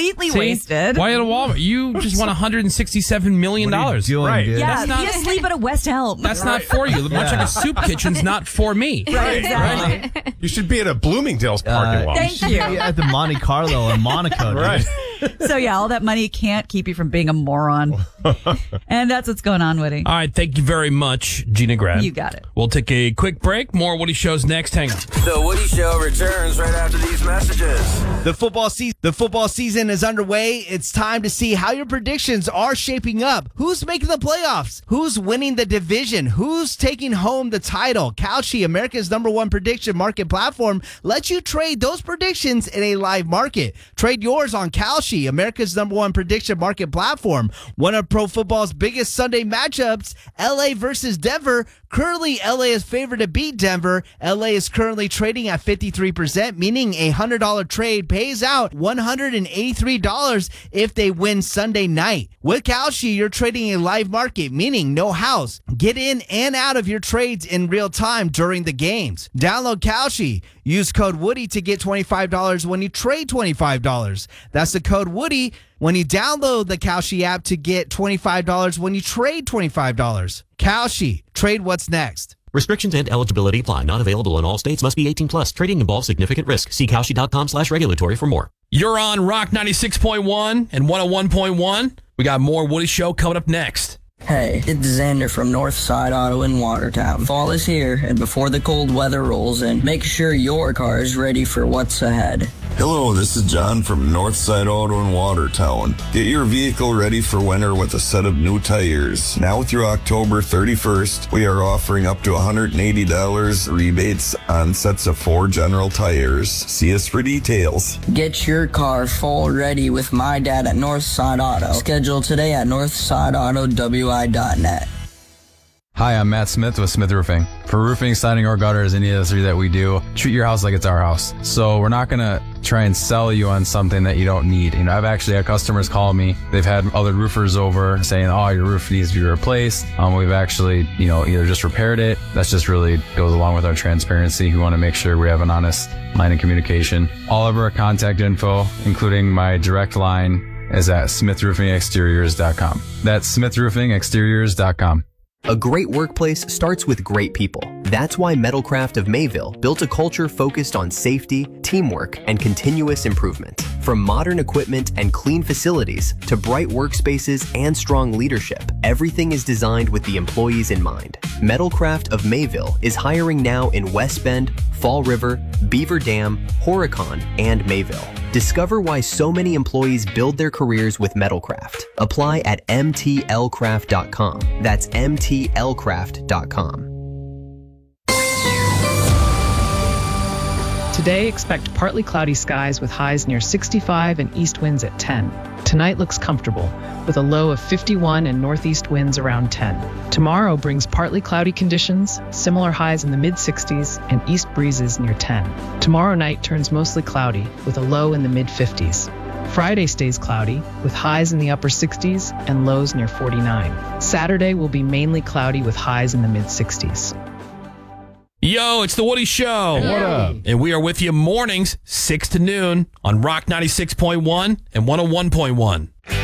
completely wasted. Why at a Walmart? You just won $167 million. What are you doing, right. dude? Yeah, That's be asleep at a West Elm. That's not for you. Much like a soup kitchen's not for me. Right, exactly. You should be at a Bloomingdale's parking lot. Thank you. At the Monte Carlo in Monaco. Dude. Right. So, yeah, all that money can't keep you from being a moron. And that's what's going on, Woody. All right, thank you very much, Gina Grad. You got it. We'll take a quick break. More Woody Show's next. Hang on. The Woody Show returns right after these messages. The football season is underway. It's time to see how your predictions are shaping up. Who's making the playoffs? Who's winning the division? Who's taking home the title? Kalshi, America's #1 prediction market platform, lets you trade those predictions in a live market. Trade yours on Kalshi, America's #1 prediction market platform. One of pro football's biggest Sunday matchups, LA versus Denver. Currently, LA is favored to beat Denver. LA is currently trading at 53%, meaning a $100 trade pays out $183 if they win Sunday night. With Kalshi, you're trading a live market, meaning no house. Get in and out of your trades in real time during the games. Download Kalshi. Use code Woody to get $25 when you trade $25. That's the code Woody when you download the Kalshi app to get $25 when you trade $25. Kalshi. Trade what's next. Restrictions and eligibility apply. Not available in all states. Must be 18 plus. Trading involves significant risk. See Kalshi.com/regulatory for more. You're on Rock 96.1 and 101.1. We got more Woody Show coming up next. Hey, it's Xander from Northside Auto in Watertown. Fall is here, and before the cold weather rolls in, make sure your car is ready for what's ahead. Hello, this is John from Northside Auto in Watertown. Get your vehicle ready for winter with a set of new tires. Now through October 31st, we are offering up to $180 rebates on sets of 4 General tires. See us for details. Get your car fall ready with my dad at Northside Auto. Schedule today at northsideautowi.net. Hi, I'm Matt Smith with Smith Roofing. For roofing, siding, or gutters, any of the 3 that we do, treat your house like it's our house. So we're not going to try and sell you on something that you don't need. I've actually had customers call me. They've had other roofers over saying, oh, your roof needs to be replaced. We've actually, either just repaired it. That just really goes along with our transparency. We want to make sure we have an honest line of communication. All of our contact info, including my direct line, is at smithroofingexteriors.com. That's smithroofingexteriors.com. A great workplace starts with great people. That's why Metalcraft of Mayville built a culture focused on safety, teamwork, and continuous improvement. From modern equipment and clean facilities to bright workspaces and strong leadership, everything is designed with the employees in mind. Metalcraft of Mayville is hiring now in West Bend, Fall River, Beaver Dam, Horicon, and Mayville. Discover why so many employees build their careers with Metalcraft. Apply at mtlcraft.com. That's mtlcraft.com. Today, expect partly cloudy skies with highs near 65 and east winds at 10. Tonight looks comfortable, with a low of 51 and northeast winds around 10. Tomorrow brings partly cloudy conditions, similar highs in the mid-60s, and east breezes near 10. Tomorrow night turns mostly cloudy, with a low in the mid-50s. Friday stays cloudy, with highs in the upper 60s and lows near 49. Saturday will be mainly cloudy with highs in the mid-60s. Yo, it's the Woody Show. What up? And we are with you mornings, 6 to noon on Rock 96.1 and 101.1.